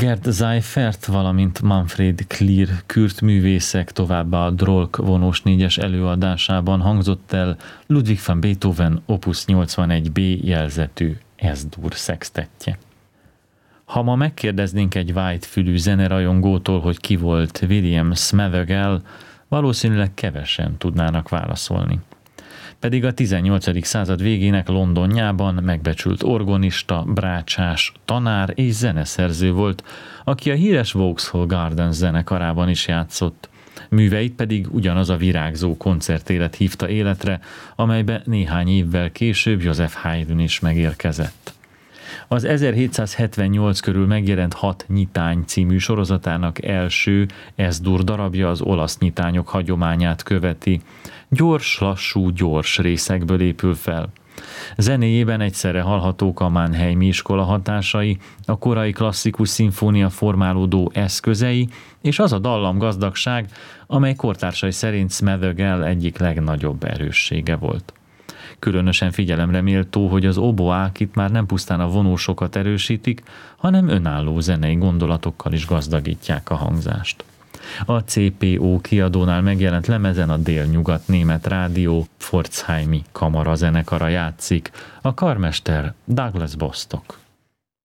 Gerd Seifert, valamint Manfred Klier kürt művészek továbbá a Drolk vonós 4-es előadásában hangzott el Ludwig van Beethoven Opus 81B jelzetű S-dur szextettje. Ha ma megkérdeznénk egy vájtfülű zenerajongótól, hogy ki volt William Smeathagel, valószínűleg kevesen tudnának válaszolni. Pedig a 18. század végének Londonjában megbecsült orgonista, brácsás, tanár és zeneszerző volt, aki a híres Vauxhall Gardens zenekarában is játszott. Műveit pedig ugyanaz a virágzó koncertélet hívta életre, amelybe néhány évvel később Joseph Haydn is megérkezett. Az 1778 körül megjelent 6 nyitány című sorozatának első S-dur darabja az olasz nyitányok hagyományát követi. Gyors, lassú, gyors részekből épül fel. Zenéjében egyszerre hallhatók a Mannheimi iskola hatásai, a korai klasszikus szimfónia formálódó eszközei, és az a dallamgazdagság, amely kortársai szerint Smeathagel egyik legnagyobb erőssége volt. Különösen figyelemre méltó, hogy az oboák itt már nem pusztán a vonósokat erősítik, hanem önálló zenei gondolatokkal is gazdagítják a hangzást. A CPO kiadónál megjelent lemezen a Délnyugat Német Rádió Pforzheimi kamarazenekara játszik, a karmester Douglas Bostock.